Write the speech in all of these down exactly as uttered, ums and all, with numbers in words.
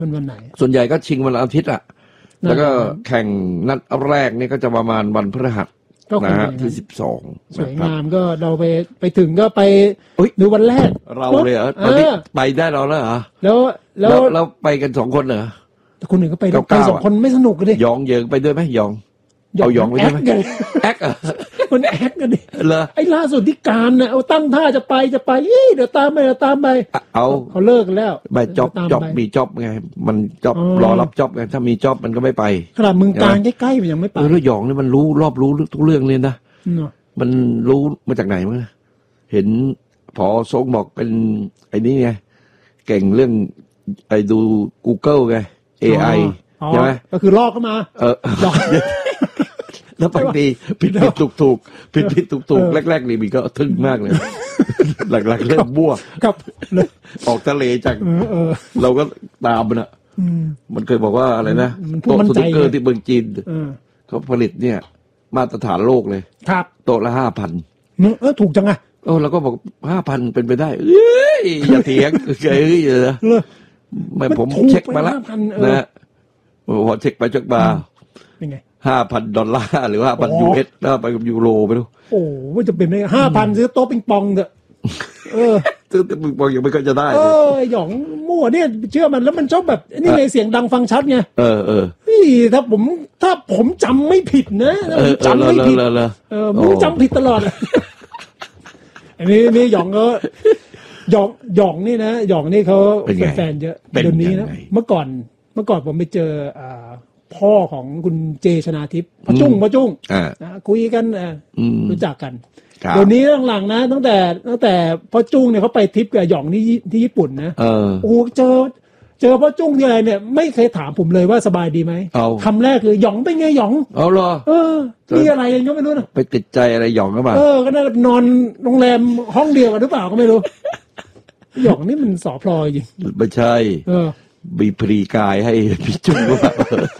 วันวันไหนส่วนใหญ่ก็ชิงวันอาทิตย์อ่ะแล้วก็แข่งนัดแรกนี่ก็จะประมาณวันพฤหัสนะฮะที่สิบสองสวยงามก็เราไปไปถึงก็ไปดูวันแรกเราเลยเหรอตอนนี้ไปได้เราแล้วเหรอแล้วแล้วเราไปกันสองคนเหรอแต่คนอื่นก็ไปไปสองคนไม่สนุกกันดิยองเยิงไปด้วยไหมยองเอายองไปด้วยไหมแอคอ่ะมันแอคกันดิเหรอไอ้ล่าสุดที่การน่ะเอาตั้งท่าจะไปจะไปเดี๋ยวตามไปเดี๋ยวตามไปเอาเขาเลิกกันแล้วไปจ็อบจ็อบมีจ็อบไงมันจ็อบรอรับจ็อบไงถ้ามีจ็อบมันก็ไม่ไปขนาดมึงการใกล้ๆมันยังไม่ไปแล้วยองนี่มันรู้รอบรู้ทุกเรื่องเลยนะมันรู้มาจากไหนมั้งเห็นพอโซงบอกเป็นไอ้นี่ไงเก่งเรื่องไอ้ดู Google ไง เอ ไอ ใช่ไหมก็คือลอกเข้ามาเออแล้วบางทีผิดผิดถูกถูกผิดผิดถูกถูกแรกๆนี่มีก็ทึ่งมากเลยหลักๆเริ่มมั่วครับออกทะเลจากเราก็ตามมันอ่ะมันเคยบอกว่าอะไรนะโต๊ะสนุกเกอร์ที่เมืองจีนเขาผลิตเนี่ยมาตรฐานโลกเลยครับโต๊ะละห้าพันเออถูกจังอะเออเราก็บอกห้าพันเป็นไปได้เอ้ยอย่าเถียงเอ้ยเลยไม่ผมเช็คมาแล้วนะพอเช็คไปเช็คมาเป็นไงห้าพันดอลลาร์หรือว่าพันยูเอสแล้วไปกับยูโรไปดูโอ้ว่าจะเป็นได้ห้าพันซื้อโต๊ะปิงปองเถอะเออซื้อโต๊ะปิงปองยังไม่ก็จะได้เออหยองมั่วเนี่ยเชื่อมันแล้วมันชอบแบบนี่ไงเสียงดังฟังชัดไงเออเออนี่ถ้าผมถ้าผมจำไม่ผิดนะผมจำไม่ผิดเออมึงจำผิดตลอดอันนี้นี่หยองก็หยองหยองนี่นะหยองนี่เขาเป็นแฟนเยอะเดี๋ยวนี้นะเมื่อก่อนเมื่อก่อนผมไปเจอพ่อของคุณเจชนาทิพย์พ่อจุ้งพ่อจุ้งนะคุยกันรู้จักกันเดี๋ยวนี้หลังๆนะตั้งแต่ตั้งแต่พ่อจุ้งเนี่ยเขาไปทริปกับหยองที่ที่ญี่ปุ่นนะโอ้เจอเจอพ่อจุ้งที่อะไรเนี่ยไม่เคยถามผมเลยว่าสบายดีไหมคำแรกคือหยองเป็นไงหยองเอาเหรอเออมีอะไรกันก็ไม่รู้นะไปติดใจอะไรหยองก็มาเออก็น่านอนโรงแรมห้องเดียวกันหรือเปล่าก็ไม่รู้หยองนี่มันสอพลอยจริงไม่ใช่มีพรีกายให้พี่จุ้งว่า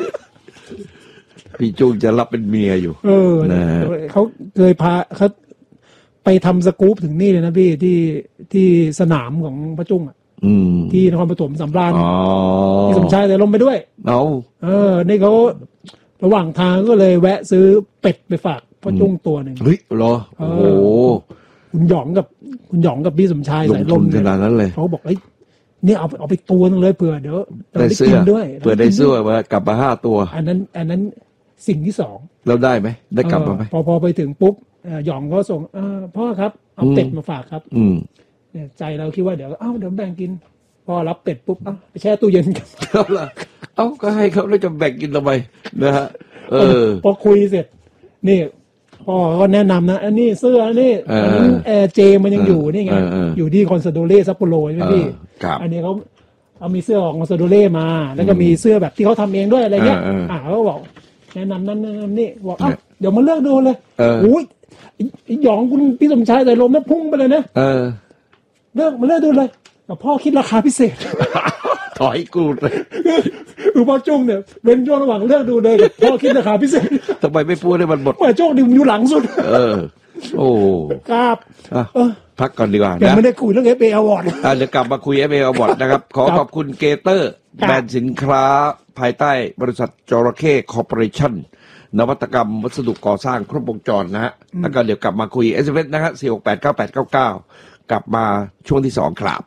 พี่จุ้งจะรับเป็นเมียอยู่เออนะเขาเคยพาเขาไปทำสกู๊ปถึงนี่เลยนะพี่ที่ที่สนามของพระจุ้งอ่ะที่นครปฐมสำราญที่สมชายแต่ลงไปด้วยเอาเออนี่เขาระหว่างทางก็เลยแวะซื้อเป็ดไปฝากพระจุ้งตัวหนึ่งเฮ้ยเหรอโอ้โหคุณหยองกับคุณหยองกับพี่สมชายใส่ลมขนาดนั้นเลยเขาบอกเอ้ยนี่เอาเอาไปตัวนึงเลยเผื่อเดี๋ยวได้กินด้วยเผื่อได้ซื้อมากลับมาห้าตัวอันนั้นอันนั้นสิ่งที่สองเราได้ไหมได้กลับมาไหมพอพอไปถึงปุ๊บหยองก็ส่งพ่อครับเอาเป็ดมาฝากครับเนี่ยใจเราคิดว่าเดี๋ยวเอ้าเดี๋ยวแบ่งกินพอรับเป็ดปุ๊บเอ้าไปแช่ตู้เย็นกันเอาล่ะเอ้าก็ให้เขาแล้วจะแบ่งกินทำไมนะฮะเออพอคุยเสร็จนี่พ่อก็แนะนำนะอันนี้เสื้ออันนี้อันนี้แอร์เจมันยังอยู่นี่ไงอยู่ที่คอนซาโดเล่ซัปโปโรใช่ไหมพี่อันนี้เขาเอามีเสื้อของคอนซาโดเล่มาแล้วก็มีเสื้อแบบที่เขาทำเองด้วยอะไรเงี้ยอ่าเขาบอกแนะนำนั่นนั่นนี่บอกอ่ะเดี๋ยวมาเลือกดูเลยโอ้ยหยองคุณพี่สมชายใส่ลมแล้วพุ่งไปเลยนะเลือกมาเลือกดูเลยแต่พ่อคิดราคาพิเศษถอยกูเลยคือพ่อจุ้งเนี่ยเป็นช่วงระหว่างเลือกดูเลยพ่อคิดราคาพิเศษทำไมไม่พูดให้มันหมดว่าโจ้ดิมอยู่หลังสุดเออโอ้ครับพักก่อนดีกว่านะไม่ได้คุยเรื่อง เอฟ เอ Award เดี๋ยวกลับมาคุย เอฟ เอ Award นะครับขอขอบคุณเกเตอร์แบรนด์สินค้าภายใต้บริษัทจระเข้คอร์ปอเรชั่นนวัตกรรมวัสดุก่อสร้างครบวงจรนะฮะแล้วก็เดี๋ยวกลับมาคุย เอส เอ็ม เอส นะฮะสี่ หก แปด เก้า แปด เก้า เก้ากลับมาช่วงที่สองครับ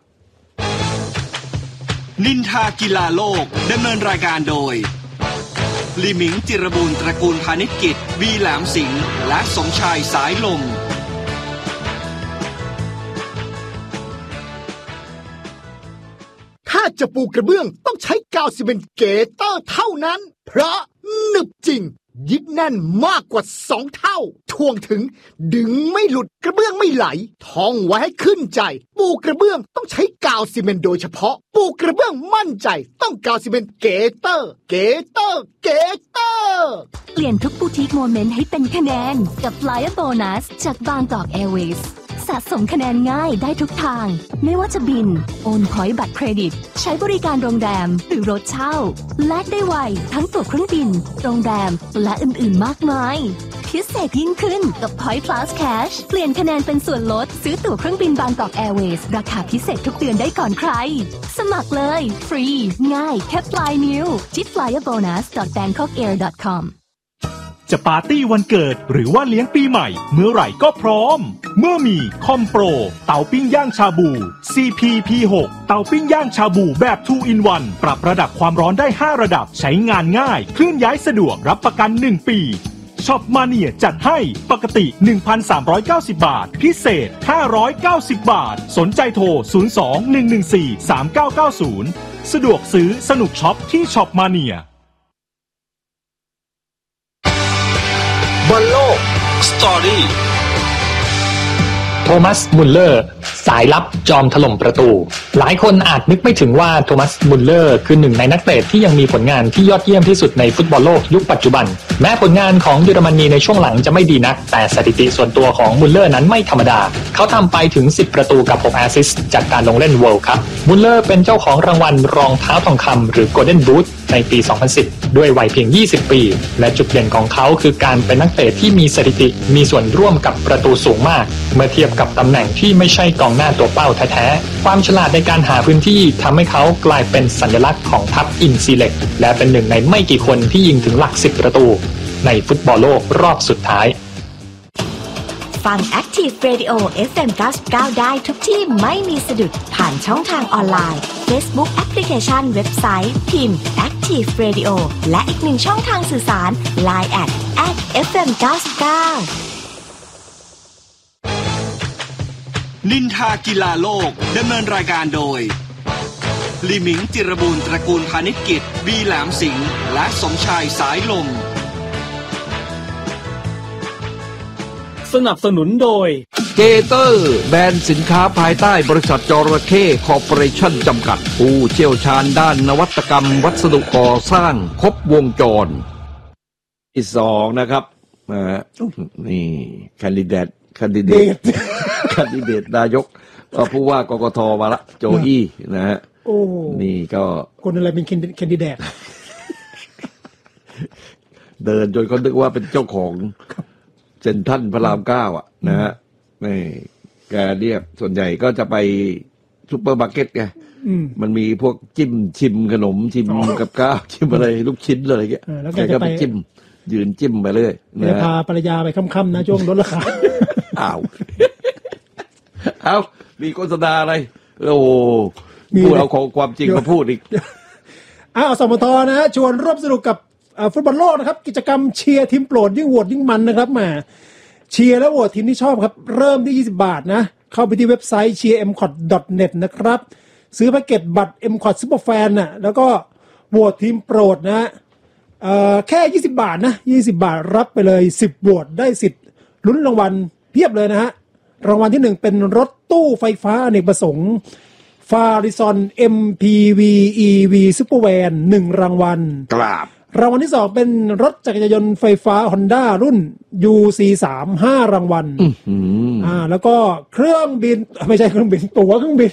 นินทากีฬาโลกดำเนินรายการโดยลิมิงจิรบูรณ์ตระกูลพาณิชกิจวีแหลมสิงห์และสมชายสายลมถ้าจะปูกระเบื้องต้องใช้กาวซีเมนต์เกเตอร์เท่านั้นเพราะหนึบจริงยึดแน่นมากกว่าสองเท่าท่วงถึงดึงไม่หลุดกระเบื้องไม่ไหลท่องไว้ให้ขึ้นใจปูกระเบื้องต้องใช้กาวซีเมนต์โดยเฉพาะปูกระเบื้องมั่นใจต้องกาวซีเมนต์เกเตอร์เกเตอร์เกเตอร์เปลี่ยนทุกบูติกโมเมนต์ให้เป็นคะแนนกับ Flyer Bonus จากบางกอกแอร์เวย์ สะสมคะแนนง่ายได้ทุกทางไม่ว่าจะบินโอนพอยต์บัตรเครดิตใช้บริการโรงแรมหรือรถเช่าแลกได้ไวทั้งตั๋วเครื่องบินโรงแรมและอื่นๆมากมายเพีพิเศษยิ่งขึ้นกับ Point Plus Cash เปลี่ยนคะแนนเป็นส่วนลดซื้อตั๋วเครื่องบินบางกอกแอร์เวย์ราคาพิเศษทุกเดือนได้ก่อนใครสมัครเลยฟรีง่ายแค่ปลายนิ้วที่ ไฟลายเออร์โบนัส ดอท แบงคอกแอร์ ดอท คอมจะปาร์ตี้วันเกิดหรือว่าเลี้ยงปีใหม่เมื่อไหร่ก็พร้อมเมื่อมีคอมโปรเตาปิ้งย่างชาบู ซี พี พี หก เตาปิ้งย่างชาบูแบบ ทู อิน วัน ปรับระดับความร้อนได้ห้าระดับใช้งานง่ายเคลื่อนย้ายสะดวกรับประกันหนึ่งปีช็อปมาเนียจัดให้ปกติ หนึ่งพันสามร้อยเก้าสิบ บาทพิเศษห้าร้อยเก้าสิบบาทสนใจโทรศูนย์ สอง หนึ่ง หนึ่ง สี่ สาม เก้า เก้า ศูนย์สะดวกซื้อสนุกช็อปที่ช็อปมาเนียบอลโลกสตอรี่โทมัสมุลเลอร์สายลับจอมถล่มประตูหลายคนอาจนึกไม่ถึงว่าโทมัสมุลเลอร์คือหนึ่งในนักเตะที่ยังมีผลงานที่ยอดเยี่ยมที่สุดในฟุตบอลโลกยุคปัจจุบันแม้ผลงานของเยอรมนีในช่วงหลังจะไม่ดีนักแต่สถิติส่วนตัวของมุลเลอร์นั้นไม่ธรรมดาเขาทำไปถึงสิบประตูกับหกแอสซิสต์จากการลงเล่น World Cup มุลเลอร์เป็นเจ้าของรางวัลรองเท้าทองคำหรือ Golden Boot ในปี สองพันสิบ ด้วยวัยเพียง ยี่สิบ ปีและจุดเด่นของเขาคือการเป็นนักเตะที่มีสถิติมีส่วนร่วมกับประตูสูงมากเมื่อเทียบกับตำแหน่งที่ไม่ใช่กองหน้าตัวเป้าแท้ๆความฉลาดในการหาพื้นที่ทำให้เขากลายเป็นสัญลักษณ์ของทัพอินซีเล็กและเป็นหนึ่งในไม่กี่คนที่ยิงถึงหลักสิบประตูในฟุตบอลโลกรอบสุดท้ายฟัง Active Radio เอฟ เอ็ม เก้าสิบเก้า ได้ทุกที่ไม่มีสะดุดผ่านช่องทางออนไลน์ Facebook Application เว็บไซต์พิมพ์ Active Radio และอีกหนึ่งช่องทางสื่อสาร ไลน์ แอท แอท เอฟ เอ็ม เก้าสิบเก้านินทากีฬาโลกดำเนินรายการโดยลิมิงจิรบูรณ์ตระกูลพาณิชกิจบีแหลมสิงห์และสมชายสายลมสนับสนุนโดยเกเตอร์แบรนด์สินค้าภายใต้บริษัทจระเข้คอร์ปอเรชั่นจำกัดผู้เชี่ยวชาญด้านนวัตกรรมวัสดุก่อสร้างครบวงจรที่สองนะครับนี่แคนดิเดตแคนดิเดตแคนดิเดตนายกผู้ว่ากกทมาละโจอี้นะฮะโอ้นี่ก็คนอะไรเป็นแคนดิเดตเดินจนเขาคิดว่าเป็นเจ้าของเซ็นทรัลพระรามเก้าอ่ะนะฮะนี่แกเรียกส่วนใหญ่ก็จะไปซุปเปอร์มาร์เก็ตไงมันมีพวกจิ้มชิมขนมชิมกับข้าวชิมอะไรลูกชิ้นอะไรเงี้ยแกก็ไปจิ้มยืนจิ้มไปเรื่อยนะพาภรรยาไปค่ำๆนะช่วงลดราคาอ้าวเอามีโฆษณาอะไรโอ้พูดเอาของความจริงมาพูดอีกอ้าวสมทนะฮะชวนร่วมสนุกกับฟุตบอลโลกนะครับกิจกรรมเชียร์ทีมโปรดยิ่งโหวตยิ่งมันนะครับแหมเชียร์แล้วโหวตทีมที่ชอบครับเริ่มที่ยี่สิบบาทนะเข้าไปที่เว็บไซต์ เชียร์ เอ็ม คอท ดอท เน็ต นะครับซื้อแพ็กเกจบัตร เอ็ม คอท Super Fan น่ะแล้วก็โหวตทีมโปรดนะฮะเอ่อแค่ยี่สิบบาทนะยี่สิบบาทรับไปเลยสิบโหวตได้สิทธิ์ลุ้นรางวัลเพียบเลยนะฮะรางวัลที่หนึ่งเป็นรถตู้ไฟฟ้าอเนกประสงค์ฟาริซอน เอ็ม พี วี อี วี Super Van หนึ่งรางวัลกราบรางวัลที่สองเป็นรถจักรยานยนต์ไฟฟ้า Honda รุ่น ยู ซี สาม ห้า รางวัลอ่าแล้วก็เครื่องบินไม่ใช่เครื่องบินตั๋วเครื่องบิน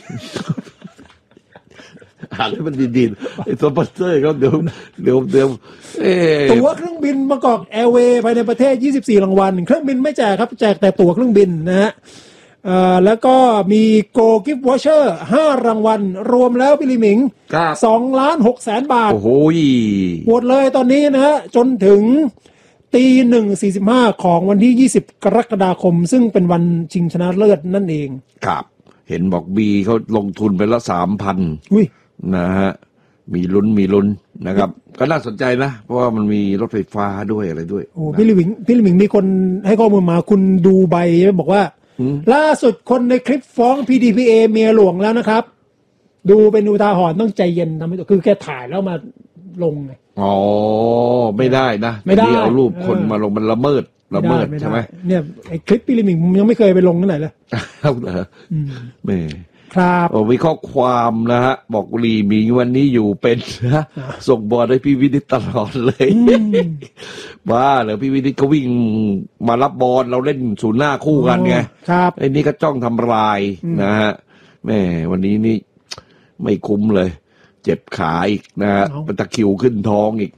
อ่านให้มันดีๆไอ้สปอนเซอร์เขาเดี๋ยวเดี๋ยวเดี๋ยวเอ๊ะตั๋วเครื่องบินบางกอกแอร์เวย์ภายในประเทศยี่สิบสี่รางวัลเครื่องบินไม่แจกครับแจกแต่ตั๋วเครื่องบินนะฮะอ่าแล้วก็มีโกกิฟต์วอเชอร์ห้ารางวัลรวมแล้วพี่ลิมิงสองล้านหกแสนบาทโอ้โหโหวตเลยตอนนี้นะฮะจนถึงตีหนึ่งสี่สิบห้าของวันที่ยี่สิบกรกฎาคมซึ่งเป็นวันชิงชนะเลิศนั่นเองครับเห็นบอกบีเขาลงทุนไปละสามพันอุ้ยนะฮะมีลุ้นมีลุ้นนะครับก็น่าสนใจนะเพราะว่ามันมีรถไฟฟ้าด้วยอะไรด้วยโอ้พี่ลิมิงพี่ลิมิงมีคนให้ข้อมูลมาคุณดูใบบอกว่าล่าสุดคนในคลิปฟ้อง พี ดี พี เอ เมียหลวงแล้วนะครับดูเป็นอุทาหรณ์ต้องใจเย็นทำให้คือแค่ถ่ายแล้วมาลงไงอ๋อไม่ได้นะไม่ได้เอารูปคนมาลงมันละเมิดละเมิดใช่ไหมเนี่ยไอ้คลิปพี่ลิมิงผมยังไม่เคยไปลงนั่นไหนเลยเอาเหรอแม่ครับโอ้มีข้อความนะฮะบอกลีมิงวันนี้อยู่เป็นนะส่งบอลให้พี่วินิตตลอดเลยบ้าเหรอพี่วินิตก็วิ่งมารับบอลเราเล่นศูนย์หน้าคู่กันไงครับไอ้นี่ก็จ้องทำลายนะฮะแม่วันนี้นี่ไม่คุ้มเลยเจ็บขาอีกนะฮะตะคิวขึ้นท้องอีก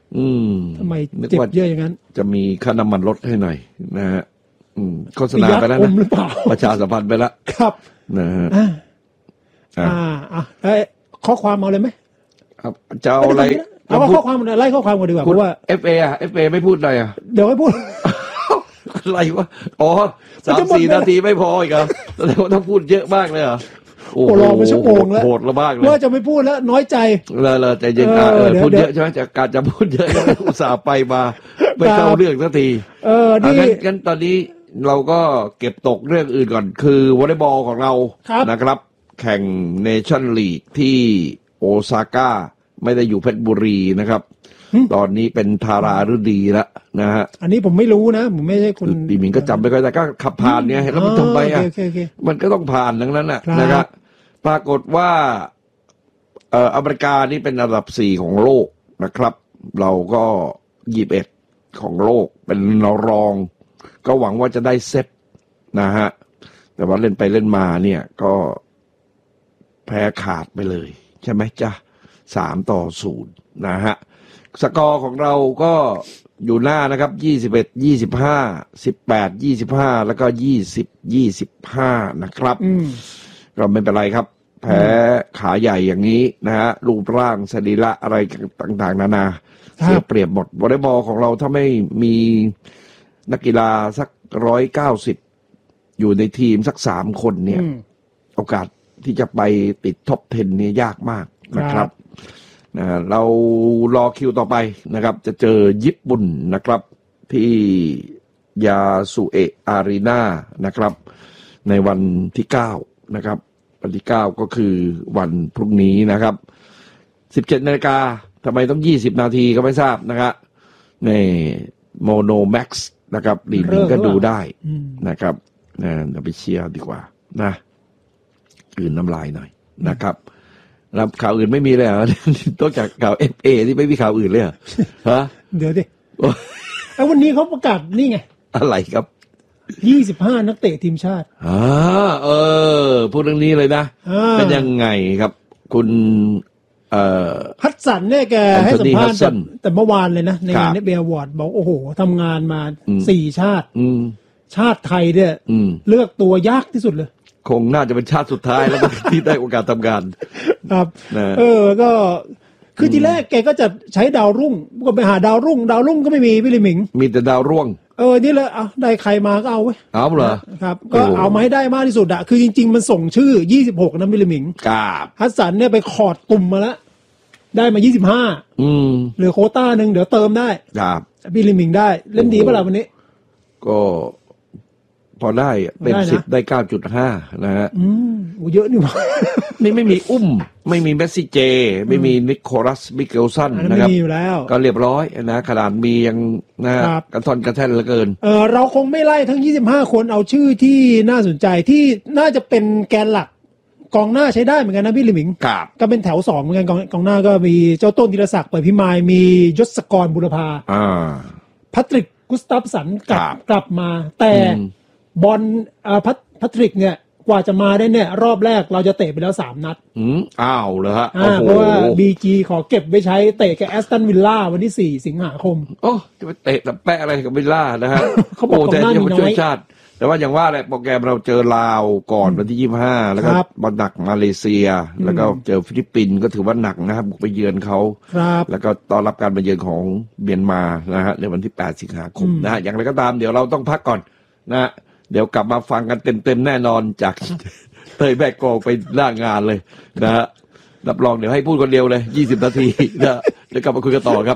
อืมทำไมเจ็บเยอะอย่างนั้นจะมีค่าน้ำมันลดให้หน่อยนะฮะอืมโฆษณาไปแล้วนะประชาสัมพันธ์ไปแล้วครับนะฮะอ่าอ่าไอ้ข้อความเอาเลยไหมครับจะเอาอะไรเอาข้อความไล่ข้อความกันดีกว่าเพราะว่าเอฟ เอ อ่ะ เอฟ เอ ไม่พูดอะไรอ่ะเดี๋ยวให้พูดอะไรวะอ๋อสามสี่นาทีไม่พออีกเหรอแสดงว่าต้องพูดเยอะมากเลยเหรอโอ้รอมาชั่วโมงแล้วโหดละมากเลยว่าจะไม่พูดแล้วน้อยใจเลยเลยใจเย็นเออพูดเยอะใช่ไหมจากการจะพูดเยอะอุตส่าห์ไปมาไม่เข้าเรื่องสักทีเออนี่งั้นตอนนี้เราก็เก็บตกเรื่องอื่นก่อนคือวอลเลย์บอลของเรานะครับแข่งเนชั่นลีกที่โอซาก้าไม่ได้อยู่เพชรบุรีนะครับตอนนี้เป็นธาราฤดีแล้วนะฮะอันนี้ผมไม่รู้นะผมไม่ใช่คนปีมิงก็จำไปก็แต่ก็ขับผ่านเนี่ยเห็นแล้วมันทำไปอ่ะมันก็ต้องผ่านทั้งนั้นน่ะนะครับปรากฏว่าเอ่ออเมริกานี่เป็นอันดับสี่ของโลกนะครับเราก็ยี่สิบเอ็ดของโลกเป็นรองก็หวังว่าจะได้เซตนะฮะแต่ว่าเล่นไปเล่นมาเนี่ยก็แพ้ขาดไปเลยใช่ไหมจ๊ะสามต่อศูนย์นะฮะสกอร์ของเราก็อยู่หน้านะครับยี่สิบเอ็ด ยี่สิบห้า สิบแปด ยี่สิบห้าแล้วก็ยี่สิบ ยี่สิบห้านะครับก็ไม่เป็นไรครับแพ้ขาใหญ่อย่างนี้นะฮะรูปร่างสรีระอะไรต่างๆนานาเสียเปรียบหมดวอลเลย์บอลของเราถ้าไม่มีนักกีฬาสักร้อยเก้าสิบอยู่ในทีมสักสามคนเนี่ยโอกาสที่จะไปติดท็อปสิบเนี่ยยากมากนะครับนะเรารอคิวต่อไปนะครับจะเจอญี่ปุ่นนะครับที่ยาสุเอะอารีนานะครับในวันที่เก้านะครับวันที่เก้าก็คือวันพรุ่งนี้นะครับสิบเจ็ดนาฬิกาทำไมต้องยี่สิบนาทีก็ไม่ทราบนะครับในโมโนแม็กซ์นะครับลีมิงก็ดูได้นะครับนะเราไปเชียร์ดีกว่านะอื่นน้ำลายหน่อยนะครับแล้วข่าวอื่นไม่มีเลยเหรอนอกจากข่าว เอฟ เอ ที่ไม่มีข่าวอื่นเลยเหรอฮะเดี๋ยวดิแล้ววันนี้เขาประกาศนี่ไงอะไรครับยี่สิบห้านักเตะทีมชาติอ่าเออพูดเรื่องนี้เลยนะเป็นยังไงครับคุณเอ่อฮัตสันเนี่ยแกให้สัมภาษณ์แต่เมื่อวานเลยนะในงานเนเบียร์วอร์ดบอกโอ้โหทำงานมาสี่ชาติชาติไทยเนี่ยเลือกตัวยากที่สุดเลยคงน่าจะเป็นชาติสุดท้ายแล้วที่ได้โอกาสทำงานครับเออก็คือทีแรกแกก็จะใช้ดาวรุ่งก็ไปหาดาวรุ่งดาวรุ่งก็ไม่มีพี่ลิมิงมีแต่ดาวร่วงเออนี่เลยเอาได้ใครมาก็เอาไว้เอาเหรอครับก็เอามาให้ได้มากที่สุดอะคือจริงๆมันส่งชื่อยี่สิบหกนะพี่ลิมิงครับฮัสสันเนี่ยไปขอดตุ่มมาแล้วได้มายี่สิบห้าอืมเหลือโควต้านึงเดี๋ยวเติมได้ครับพี่ลิมิงได้เล่นดีป่ะล่ะวันนี้ก็พอได้เต็มสิบได้เก้าจุดห้านะฮะอืมโอ้เยอะนี่หว่านี่ไม่มีอุ้มไม่มีเมสซี่เจไม่มีนิโคลัสมิเกลสันนะครับก็เรียบร้อยนะขนาดมียังนะกระท่อนกระแท่นเหลือเกินเออเราคงไม่ไล่ทั้งยี่สิบห้าคนเอาชื่อที่น่าสนใจที่น่าจะเป็นแกนหลักกองหน้าใช้ได้เหมือนกันนะพี่ลิมิงก็เป็นแถวสองเหมือนกันกองกองหน้าก็มีเจ้าต้นธีรศักดิ์เปิดพิมายมียศกรบุรพาอ่าแพทริกกุสตัฟสันกลับกลับมาแต่บอลอ่าพัทริกเนี่ยกว่าจะมาได้เนี่ยรอบแรกเราจะเตะไปแล้วสามนัดอืมอ้าวเหรอฮะเพราะว่า บี จี ขอเก็บไว้ใช้เตะกับแอสตันวิลล่าวันที่สี่สิงหาคมโอ้จะไปเตะแต่แปะอะไรกับวิลล่านะฮะเขาบอกตรงนั้นมีน้อยชาติแต่ว่าอย่างว่าแหละโปรแกรมเราเจอลาวก่อนวันที่ยี่สิบห้าแล้วก็มาหนักมาเลเซียแล้วก็เจอฟิลิปปินส์ก็ถือว่าหนักนะครับบุกไปเยือนเขาแล้วก็ต้อนรับการมาเยือนของเมียนมานะฮะในวันที่แปดสิงหาคมนะฮะอย่างไรก็ตามเดี๋ยวเราต้องพักก่อนนะเดี๋ยวกลับมาฟังกันเต็มๆแน่นอนจากเตยแบกกองไปหน้างานเลยนะฮะรับรองเดี๋ยวให้พูดคนเดียวเลยยี่สิบนาทีนะเดี๋ยวกลับมาคุยกันต่อครับ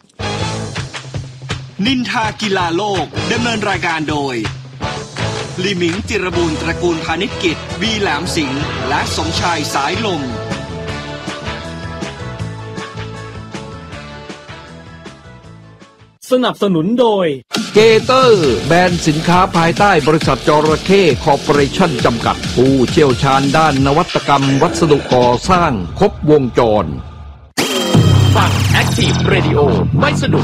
นินทากีฬาโลกดำเนินรายการโดยลิมิงจิรบูรณ์ตระกูลพาณิชกิจบีแหลมสิงห์และสมชายสายลมสนับสนุนโดยเกเตอร์แบรนด์สินค้าภายใต้บริษัทจระเข้คอร์ปอเรชั่นจำกัดผู้เชี่ยวชาญด้านนวัตกรรมวัสดุก่อสร้างครบวงจรฟัง Active Radio ไม่สนุก